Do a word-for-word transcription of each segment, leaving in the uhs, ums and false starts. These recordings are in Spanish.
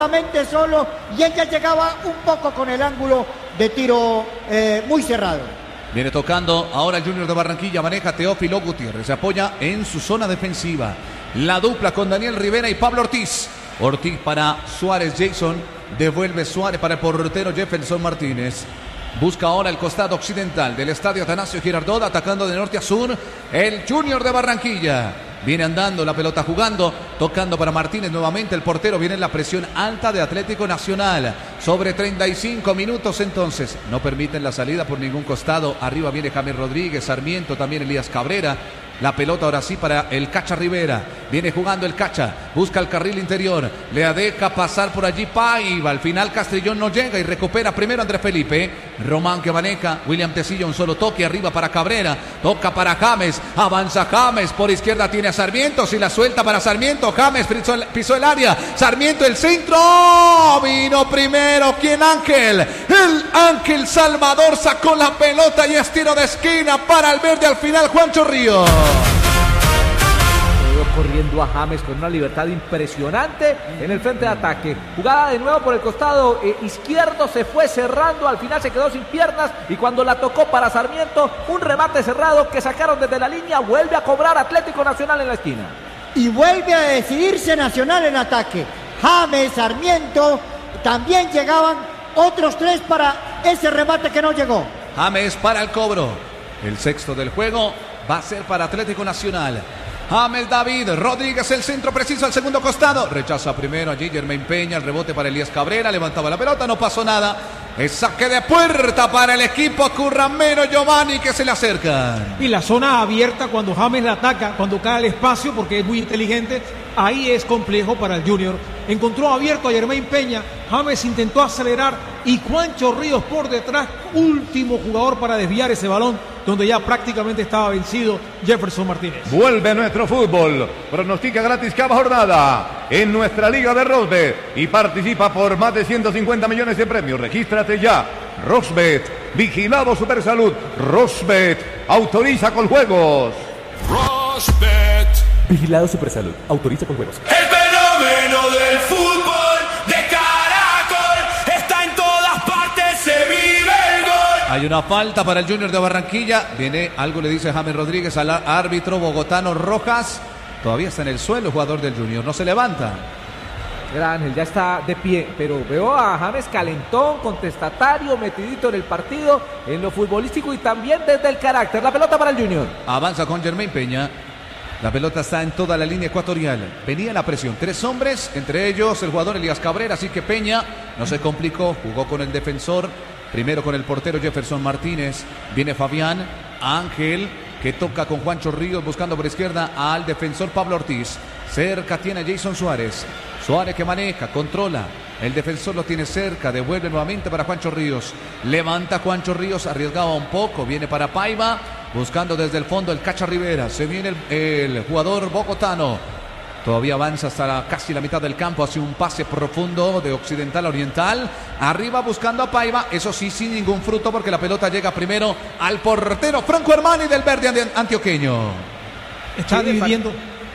solo y ella llegaba un poco con el ángulo de tiro eh, muy cerrado. Viene tocando ahora el Junior de Barranquilla, maneja Teófilo Gutiérrez, se apoya en su zona defensiva. La dupla con Daniel Rivera y Pablo Ortiz. Ortiz para Suárez, Jason, devuelve Suárez para el portero Jefferson Martínez. Busca ahora el costado occidental del estadio Atanasio Girardot, atacando de norte a sur el Junior de Barranquilla. Viene andando la pelota jugando, tocando para Martínez nuevamente el portero. Viene la presión alta de Atlético Nacional. Sobre treinta y cinco minutos entonces. No permiten la salida por ningún costado. Arriba viene James Rodríguez, Sarmiento, también Elías Cabrera. La pelota ahora sí para el Cacha Rivera. Viene jugando el Cacha. Busca el carril interior. Le deja pasar por allí Paiva. Al final Castrillón no llega y recupera primero Andrés Felipe. Román que maneja. William Tecillo un solo toque. Arriba para Cabrera. Toca para James. Avanza James. Por izquierda tiene a Sarmiento. Si la suelta para Sarmiento. James pisó el, pisó el área. Sarmiento el centro. Vino primero. ¿Quién? Ángel. El Ángel Salvador sacó la pelota y es tiro de esquina para el verde. Al final Juancho Ríos. Corriendo a James con una libertad impresionante en el frente de ataque. Jugada de nuevo por el costado eh, izquierdo, se fue cerrando, al final se quedó sin piernas y cuando la tocó para Sarmiento, un remate cerrado que sacaron desde la línea, vuelve a cobrar Atlético Nacional en la esquina. Y vuelve a decidirse Nacional en ataque. James, Sarmiento, también llegaban otros tres para ese remate que no llegó. James para el cobro. El sexto del juego va a ser para Atlético Nacional. James David Rodríguez, el centro preciso al segundo costado. Rechaza primero allí Germain Peña, el rebote para Elías Cabrera. Levantaba la pelota, no pasó nada. Es saque de puerta para el equipo Curramero Giovanni que se le acercan. Y la zona abierta cuando James la ataca, cuando cae el espacio, porque es muy inteligente, ahí es complejo para el Junior. Encontró abierto a Germain Peña, James intentó acelerar y Juancho Ríos por detrás, último jugador para desviar ese balón, donde ya prácticamente estaba vencido Jefferson Martínez. Vuelve nuestro fútbol, pronostica gratis cada jornada en nuestra Liga de Rosbet y participa por más de ciento cincuenta millones de premios. Regístrate ya. Rosbet, vigilado Supersalud. Rosbet, autoriza con juegos. Rosbet, vigilado Supersalud, autoriza con juegos. El fenómeno del fútbol de Caracol está en todas partes, se vive el gol. Hay una falta para el Junior de Barranquilla. Viene, algo le dice James Rodríguez al árbitro bogotano Rojas. Todavía está en el suelo el jugador del Junior, no se levanta. Ángel ya está de pie, pero veo a James calentón, contestatario, metidito en el partido, en lo futbolístico y también desde el carácter. La pelota para el Junior. Avanza con Germain Peña. La pelota está en toda la línea ecuatorial. Venía la presión. Tres hombres, entre ellos el jugador Elías Cabrera. Así que Peña no se complicó. Jugó con el defensor. Primero con el portero Jefferson Martínez. Viene Fabián. Ángel, que toca con Juancho Ríos buscando por izquierda al defensor Pablo Ortiz. Cerca tiene a Jason Suárez. Suárez que maneja, controla. El defensor lo tiene cerca, devuelve nuevamente para Juancho Ríos. Levanta Juancho Ríos, arriesgaba un poco, viene para Paiva, buscando desde el fondo el Cacha Rivera. Se viene el, el jugador bogotano. Todavía avanza hasta la, casi la mitad del campo, hace un pase profundo de occidental a oriental. Arriba buscando a Paiva, eso sí, sin ningún fruto porque la pelota llega primero al portero Franco Armani del verde antioqueño. Está sí, dividiendo.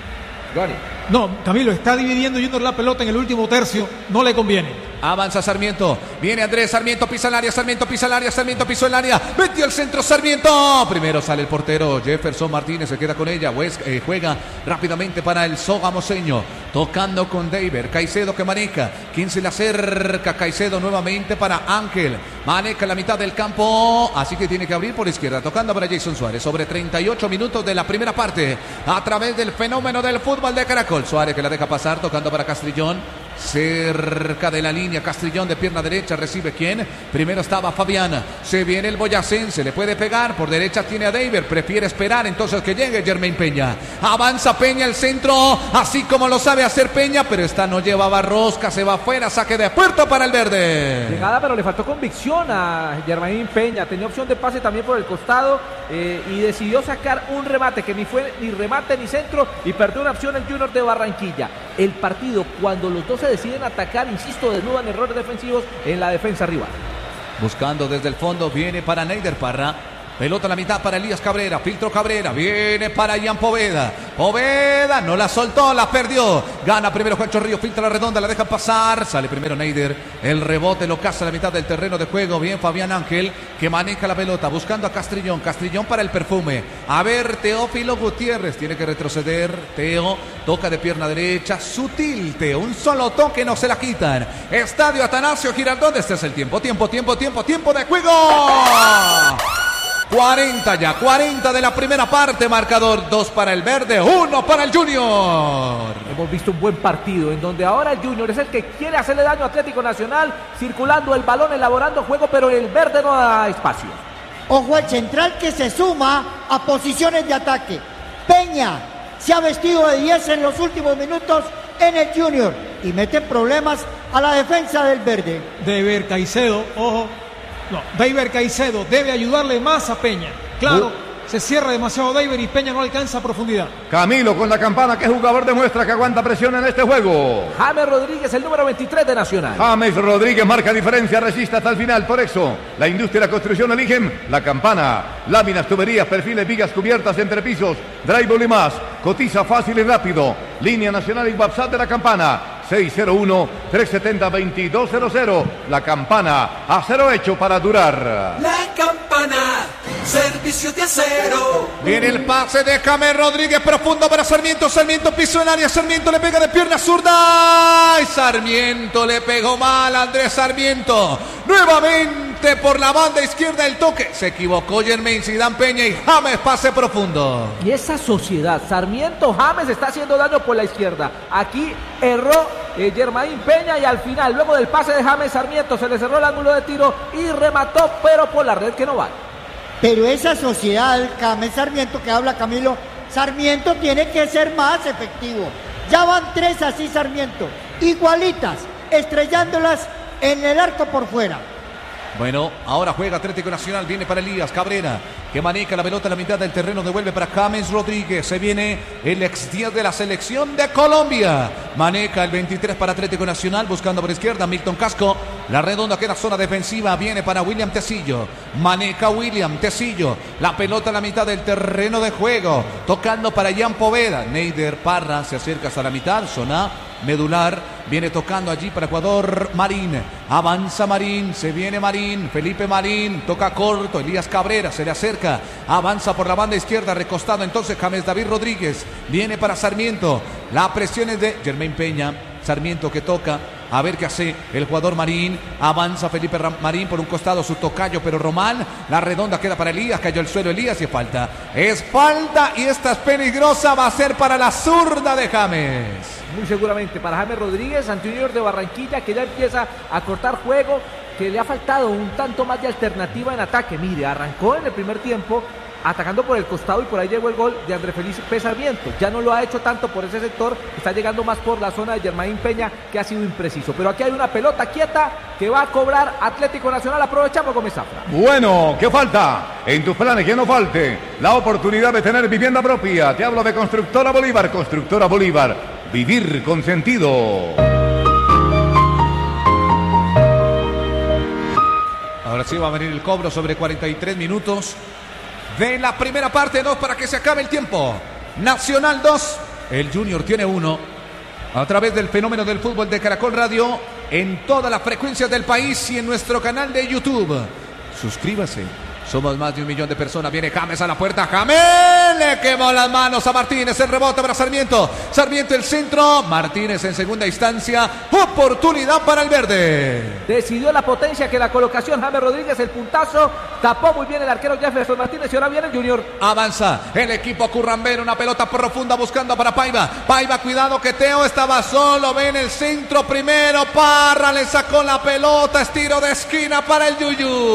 No, Camilo, está dividiendo Junior la pelota en el último tercio, no le conviene. Avanza Sarmiento, viene Andrés Sarmiento, pisa el área, Sarmiento pisa el área, Sarmiento pisó el área, metió el centro Sarmiento. Primero sale el portero Jefferson Martínez, se queda con ella, West, eh, juega rápidamente para el sogamoseño, tocando con David, Caicedo que maneja, quien se le acerca, Caicedo nuevamente para Ángel, maneja la mitad del campo, así que tiene que abrir por izquierda, tocando para Jason Suárez, sobre treinta y ocho minutos de la primera parte, a través del fenómeno del fútbol de Caracol. Suárez que la deja pasar, tocando para Castrillón, cerca de la línea, Castrillón de pierna derecha, recibe quién, primero estaba Fabián, se viene el boyacense, le puede pegar, por derecha tiene a David, prefiere esperar entonces que llegue Germain Peña, avanza Peña el centro, así como lo sabe hacer Peña, pero esta no llevaba rosca, se va afuera, saque de puerta para el verde. Llegada, pero le faltó convicción a Germain Peña, tenía opción de pase también por el costado eh, y decidió sacar un remate que ni fue ni remate ni centro y perdió una opción el Junior de Barranquilla. El partido, cuando los dos se deciden atacar, insisto, desnudan errores defensivos en la defensa rival. Buscando desde el fondo, viene para Neider Parra. Pelota a la mitad para Elías Cabrera. Filtro Cabrera. Viene para Ian Poveda. Poveda no la soltó, la perdió. Gana primero Juancho Ríos. Filtra la redonda, la deja pasar. Sale primero Neider. El rebote lo caza a la mitad del terreno de juego. Bien Fabián Ángel que maneja la pelota. Buscando a Castrillón. Castrillón para el perfume. A ver, Teófilo Gutiérrez. Tiene que retroceder. Teo toca de pierna derecha. Sutil Teo. Un solo toque no se la quitan. Estadio Atanasio Girardot. Este es el tiempo. Tiempo, tiempo, tiempo, tiempo de juego. cuarenta ya, cuarenta de la primera parte, marcador dos para el verde, uno para el Junior. Hemos visto un buen partido en donde ahora el Junior es el que quiere hacerle daño a Atlético Nacional, circulando el balón, elaborando juego, pero el verde no da espacio. Ojo al central que se suma a posiciones de ataque. Peña se ha vestido de diez en los últimos minutos en el Junior y mete problemas a la defensa del verde. Deber Caicedo, ojo. No, David Caicedo debe ayudarle más a Peña. Claro, uh. se cierra demasiado David y Peña no alcanza profundidad. Camilo con la campana, ¿qué jugador demuestra que aguanta presión en este juego? James Rodríguez, el número veintitrés de Nacional. James Rodríguez marca diferencia, resiste hasta el final. Por eso, la industria y la construcción eligen la campana. Láminas, tuberías, perfiles, vigas cubiertas, entrepisos, drywall y más. Cotiza fácil y rápido. Línea nacional y WhatsApp de la campana. seis cero uno, tres siete cero, dos dos cero cero. La campana, acero hecho para durar. La campana, servicio de acero. Viene el pase de James Rodríguez, profundo para Sarmiento. Sarmiento pisó el área, Sarmiento le pega de pierna zurda. Y Sarmiento le pegó mal a Andrés Sarmiento. Nuevamente por la banda izquierda el toque. Se equivocó Germain Zidane Peña y James pase profundo. Y esa sociedad, Sarmiento, James está haciendo daño por la izquierda. Aquí erró eh, Germain Peña y al final, luego del pase de James Sarmiento, se le cerró el ángulo de tiro y remató, pero por la red que no vale. Pero esa sociedad, James Sarmiento que habla Camilo, Sarmiento tiene que ser más efectivo. Ya van tres así Sarmiento, igualitas, estrellándolas en el arco por fuera. Bueno, ahora juega Atlético Nacional, viene para Elías Cabrera, que maneja la pelota a la mitad del terreno, devuelve para James Rodríguez, se viene el ex diez de la selección de Colombia, maneja el veintitrés para Atlético Nacional, buscando por izquierda Milton Casco, la redonda queda zona defensiva, viene para William Tecillo, maneja William Tecillo, la pelota a la mitad del terreno de juego, tocando para Ian Poveda, Neider Parra se acerca hasta la mitad, zona medular, viene tocando allí para Ecuador Marín, avanza Marín, se viene Marín, Felipe Marín, toca corto, Elías Cabrera se le acerca, avanza por la banda izquierda, recostado entonces James David Rodríguez, viene para Sarmiento, la presión es de Germain Peña, Sarmiento que toca, a ver qué hace el jugador Marín, avanza Felipe Ram Marín por un costado, su tocayo, pero Román, la redonda queda para Elías, cayó el suelo Elías y es falta, es falta y esta es peligrosa, va a ser para la zurda de James. Muy seguramente para James Rodríguez, ante Junior de Barranquilla, que ya empieza a cortar juego, que le ha faltado un tanto más de alternativa en ataque. Mire, arrancó en el primer tiempo atacando por el costado y por ahí llegó el gol de André Felipe Sarmiento. Ya no lo ha hecho tanto por ese sector, está llegando más por la zona de Germain Peña, que ha sido impreciso. Pero aquí hay una pelota quieta que va a cobrar Atlético Nacional. Aprovechamos, Gómez Zafra. Bueno, ¿qué falta? En tus planes que no falte la oportunidad de tener vivienda propia. Te hablo de Constructora Bolívar. Constructora Bolívar, vivir con sentido. Ahora sí va a venir el cobro sobre cuarenta y tres minutos de la primera parte, dos para que se acabe el tiempo. Nacional dos, el Junior tiene uno. A través del fenómeno del fútbol de Caracol Radio, en todas las frecuencias del país y en nuestro canal de YouTube. Suscríbase. Somos más de un millón de personas. Viene James a la puerta. James le quemó las manos a Martínez. El rebote para Sarmiento. Sarmiento el centro. Martínez en segunda instancia. Oportunidad para el verde. Decidió la potencia que la colocación. James Rodríguez el puntazo. Tapó muy bien el arquero Jefferson Martínez. Y ahora viene el Junior. Avanza el equipo currambero. Una pelota profunda buscando para Paiva. Paiva, cuidado que Teo estaba solo. Ven el centro primero. Parra le sacó la pelota. Estiro de esquina para el Yuyu.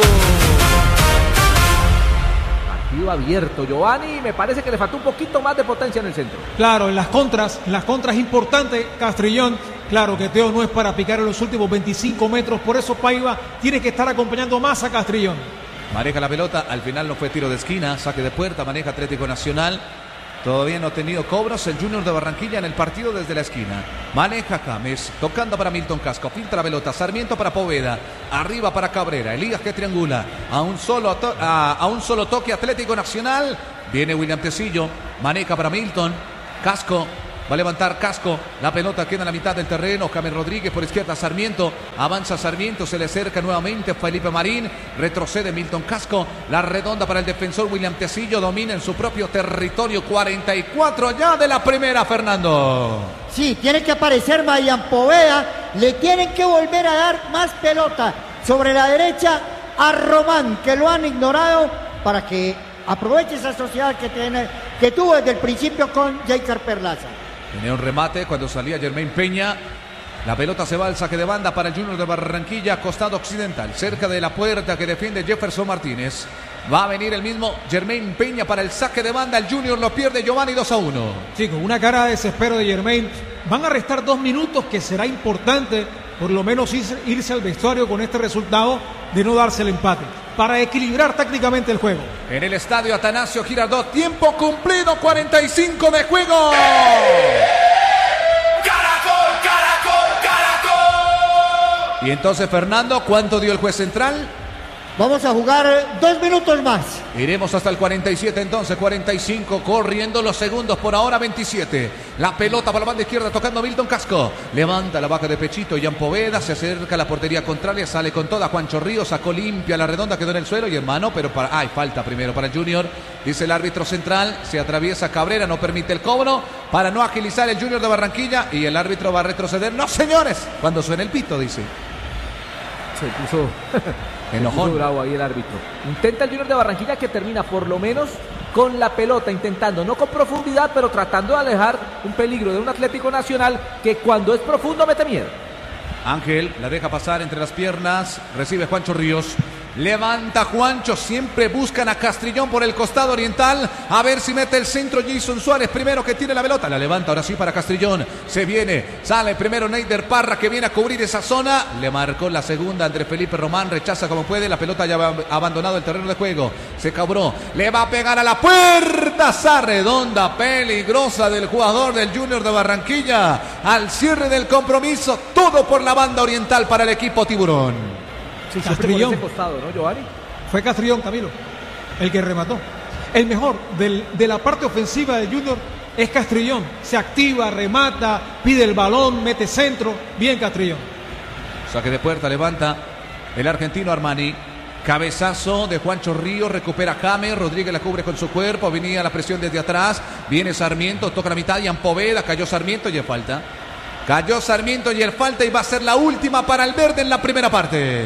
Abierto Giovanni, me parece que le faltó un poquito más de potencia en el centro. Claro, en las contras, en las contras importantes, Castrillón, claro que Teo no es para picar en los últimos veinticinco metros, por eso Paiva tiene que estar acompañando más a Castrillón. Maneja la pelota, al final no fue tiro de esquina, saque de puerta, maneja Atlético Nacional. Todavía no ha tenido cobros el Junior de Barranquilla en el partido desde la esquina. Maneja James, tocando para Milton Casco, filtra pelota, Sarmiento para Poveda, arriba para Cabrera, Elías que triangula, a un solo, to a, a un solo toque Atlético Nacional, viene William Tecillo, maneja para Milton, Casco, va a levantar Casco, la pelota queda en la mitad del terreno, James Rodríguez por izquierda, Sarmiento, avanza Sarmiento, se le acerca nuevamente Felipe Marín, retrocede Milton Casco, la redonda para el defensor William Tecillo, domina en su propio territorio, cuarenta y cuatro ya de la primera, Fernando. Sí, tiene que aparecer Mayan Poveda, le tienen que volver a dar más pelota sobre la derecha a Román, que lo han ignorado, para que aproveche esa sociedad que, tiene, que tuvo desde el principio con Jaker Perlaza. Tenía un remate cuando salía Germain Peña. La pelota se va al saque de banda para el Junior de Barranquilla, costado occidental, cerca de la puerta que defiende Jefferson Martínez. Va a venir el mismo Germain Peña para el saque de banda. El Junior lo pierde Giovanni dos a uno. Sí, con una cara de desespero de Germain. Van a restar dos minutos que será importante por lo menos irse al vestuario con este resultado de no darse el empate, para equilibrar tácticamente el juego. En el estadio Atanasio Girardot, tiempo cumplido, cuarenta y cinco de juego. Caracol, Caracol, Caracol. Y entonces, Fernando, ¿cuánto dio el juez central? Vamos a jugar dos minutos más. Iremos hasta el cuarenta y siete entonces, cuarenta y cinco, corriendo los segundos por ahora, veintisiete. La pelota para la banda izquierda tocando Milton Casco. Levanta la vaca de pechito, Jan Poveda, se acerca a la portería contraria, sale con toda Juancho Ríos, sacó limpia la redonda, quedó en el suelo y en mano, pero para... ¡Ay, falta primero para el Junior! Dice el árbitro central, se atraviesa Cabrera, no permite el cobro para no agilizar el Junior de Barranquilla y el árbitro va a retroceder. ¡No, señores! Cuando suene el pito, dice. Se puso... enojón. Bravo ahí el árbitro. Intenta el Junior de Barranquilla, que termina por lo menos con la pelota, intentando, no con profundidad, pero tratando de alejar un peligro de un Atlético Nacional que cuando es profundo mete miedo. Ángel la deja pasar entre las piernas, recibe Juancho Ríos. Levanta Juancho, siempre buscan a Castrillón por el costado oriental, a ver si mete el centro. Jason Suárez primero, que tiene la pelota, la levanta ahora sí para Castrillón, se viene, sale primero Neider Parra, que viene a cubrir esa zona, le marcó la segunda Andrés Felipe Román, rechaza como puede, la pelota ya ha abandonado el terreno de juego, se cabró, le va a pegar a la puerta, esa redonda peligrosa del jugador del Junior de Barranquilla, al cierre del compromiso, todo por la banda oriental para el equipo tiburón. Sí, Castrillón. por ese costado, ¿no, Giovanni? Fue Castrillón, Camilo, el que remató. El mejor del, de la parte ofensiva de Junior es Castrillón. Se activa, remata, pide el balón, mete centro. Bien Castrillón. Saque de puerta, levanta el argentino Armani. Cabezazo de Juancho Ríos, recupera James, Rodríguez la cubre con su cuerpo, venía la presión desde atrás, viene Sarmiento, toca la mitad, Jan Poveda, cayó Sarmiento y el falta. Cayó Sarmiento y el falta y va a ser la última para el verde en la primera parte.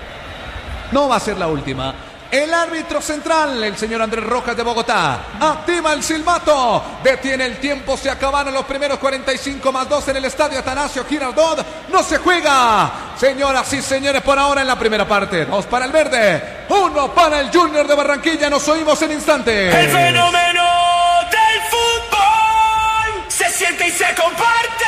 No va a ser la última. El árbitro central, el señor Andrés Rojas de Bogotá, activa el silbato, detiene el tiempo, se acabaron los primeros cuarenta y cinco más dos en el estadio Atanasio Girardot. No se juega, señoras y señores, por ahora en la primera parte. Dos para el verde, uno para el Junior de Barranquilla. Nos oímos en instantes. El fenómeno del fútbol se siente y se comparte.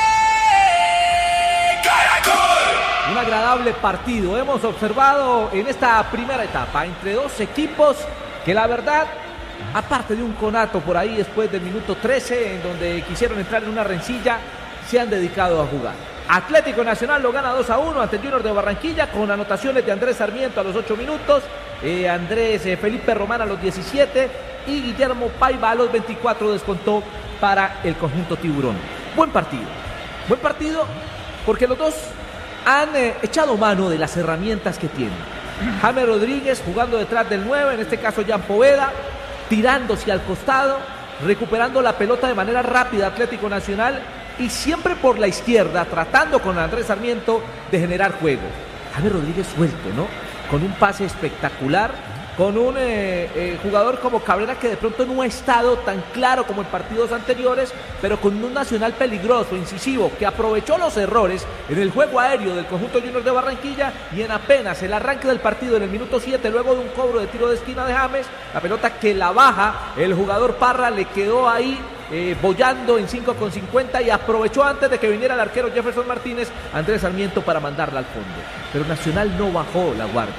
Caracol. Un agradable partido hemos observado en esta primera etapa entre dos equipos que, la verdad, aparte de un conato por ahí después del minuto trece, en donde quisieron entrar en una rencilla, se han dedicado a jugar. Atlético Nacional lo gana dos a uno ante el Junior de Barranquilla, con anotaciones de Andrés Sarmiento a los ocho minutos, eh, Andrés eh, Felipe Román a los diecisiete y Guillermo Paiva a los veinticuatro descontó para el conjunto tiburón. Buen partido, buen partido porque los dos han eh, echado mano de las herramientas que tienen. James Rodríguez jugando detrás del nueve, en este caso Jan Poveda, tirándose al costado, recuperando la pelota de manera rápida Atlético Nacional y siempre por la izquierda, tratando con Andrés Sarmiento de generar juego. James Rodríguez suelto, ¿no? Con un pase espectacular, con un eh, eh, jugador como Cabrera, que de pronto no ha estado tan claro como en partidos anteriores, pero con un Nacional peligroso, incisivo, que aprovechó los errores en el juego aéreo del conjunto Junior de Barranquilla y en apenas el arranque del partido en el minuto siete, luego de un cobro de tiro de esquina de James, la pelota que la baja el jugador Parra le quedó ahí eh, bollando en cinco con cincuenta y aprovechó antes de que viniera el arquero Jefferson Martínez, Andrés Sarmiento, para mandarla al fondo. Pero Nacional no bajó la guardia.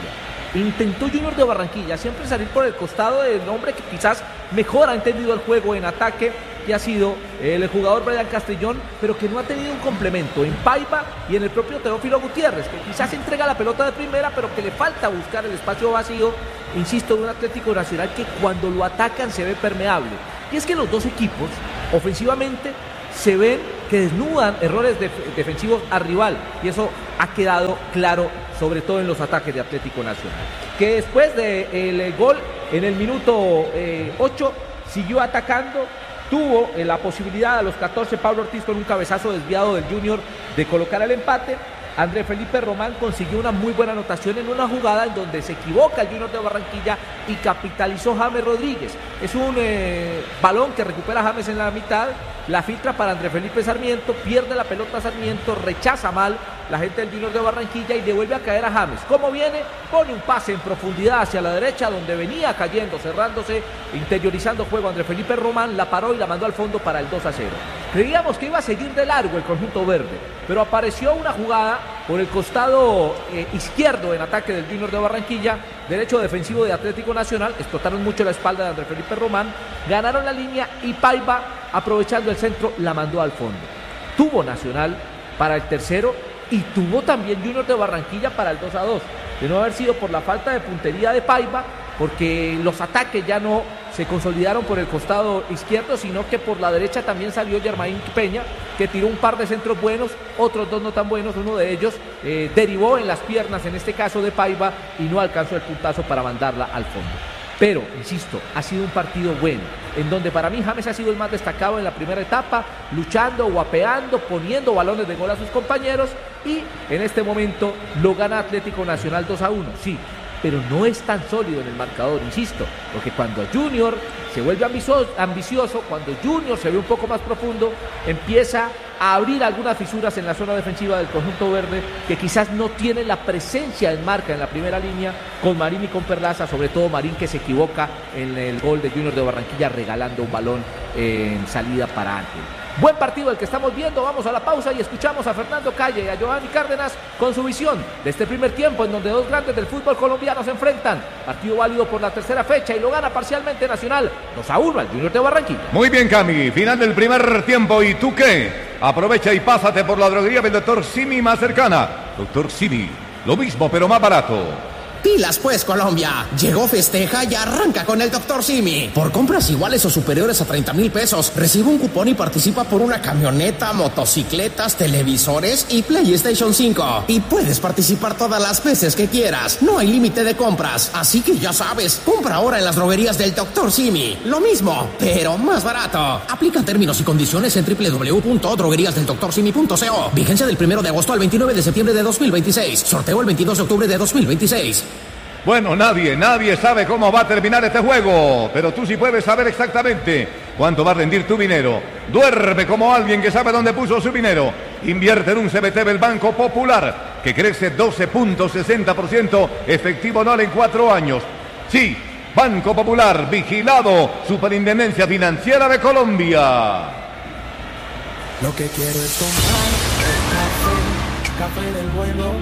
intentó Junior de Barranquilla siempre salir por el costado del hombre que quizás mejor ha entendido el juego en ataque, que ha sido el jugador Brian Castellón, pero que no ha tenido un complemento en Paiva y en el propio Teófilo Gutiérrez, que quizás entrega la pelota de primera, pero que le falta buscar el espacio vacío, insisto, de un Atlético Nacional que cuando lo atacan se ve permeable. Y es que los dos equipos, ofensivamente, se ven que desnudan errores def- defensivos al rival, y eso ha quedado claro, sobre todo en los ataques de Atlético Nacional, que después del gol en el minuto eh, ocho siguió atacando. Tuvo eh, la posibilidad a los catorce Pablo Ortiz con un cabezazo desviado del Junior de colocar el empate. André Felipe Román consiguió una muy buena anotación en una jugada en donde se equivoca el Junior de Barranquilla y capitalizó James Rodríguez. Es un eh, balón que recupera James en la mitad, la filtra para André Felipe Sarmiento, pierde la pelota Sarmiento, rechaza mal la gente del Junior de Barranquilla y devuelve a caer a James. ¿Cómo viene? Pone un pase en profundidad hacia la derecha donde venía cayendo, cerrándose, interiorizando juego André Felipe Román, la paró y la mandó al fondo para el dos a cero. Creíamos que iba a seguir de largo el conjunto verde, pero apareció una jugada por el costado eh, izquierdo en ataque del Junior de Barranquilla, derecho defensivo de Atlético Nacional, explotaron mucho la espalda de André Felipe Román, ganaron la línea y Paiva, aprovechando el centro, la mandó al fondo. Tuvo Nacional para el tercero y tuvo también Junior de Barranquilla para el dos a dos, de no haber sido por la falta de puntería de Paiva, porque los ataques ya no se consolidaron por el costado izquierdo, sino que por la derecha también salió Germain Peña, que tiró un par de centros buenos, otros dos no tan buenos, uno de ellos eh, derivó en las piernas, en este caso de Paiva, y no alcanzó el puntazo para mandarla al fondo. Pero, insisto, ha sido un partido bueno, en donde para mí James ha sido el más destacado en la primera etapa, luchando, guapeando, poniendo balones de gol a sus compañeros, y en este momento lo gana Atlético Nacional dos a uno, sí, pero no es tan sólido en el marcador, insisto, porque cuando Junior se vuelve ambicioso, ambicioso, cuando Junior se ve un poco más profundo, empieza a abrir algunas fisuras en la zona defensiva del conjunto verde, que quizás no tiene la presencia en marca en la primera línea, con Marín y con Perlaza, sobre todo Marín, que se equivoca en el gol de Junior de Barranquilla, regalando un balón en salida para Ángel. Buen partido el que estamos viendo, vamos a la pausa y escuchamos a Fernando Calle y a Giovanni Cárdenas con su visión de este primer tiempo en donde dos grandes del fútbol colombiano se enfrentan. Partido válido por la tercera fecha y lo gana parcialmente Nacional dos a uno al Junior de Barranquilla. Muy bien, Cami, final del primer tiempo. ¿Y tú qué? Aprovecha y pásate por la droguería del doctor Simi más cercana. doctor Simi, lo mismo pero más barato. Pilas pues, Colombia. Llegó Festeja y arranca con el doctor Simi. Por compras iguales o superiores a treinta mil pesos, recibe un cupón y participa por una camioneta, motocicletas, televisores y PlayStation cinco. Y puedes participar todas las veces que quieras. No hay límite de compras. Así que ya sabes, compra ahora en las droguerías del doctor Simi. Lo mismo, pero más barato. Aplican términos y condiciones en doble u doble u doble u punto droguerías del doctor simi punto co. Vigencia del primero de agosto al veintinueve de septiembre de dos mil veintiséis. Sorteo el veintidós de octubre de dos mil veintiséis. Bueno, nadie, nadie sabe cómo va a terminar este juego, pero tú sí puedes saber exactamente cuánto va a rendir tu dinero. Duerme como alguien que sabe dónde puso su dinero. Invierte en un C B T del Banco Popular, que crece doce punto sesenta por ciento efectivo anual en cuatro años. Sí, Banco Popular, vigilado, Superintendencia Financiera de Colombia. Lo que quiero es tomar el café, café del bueno.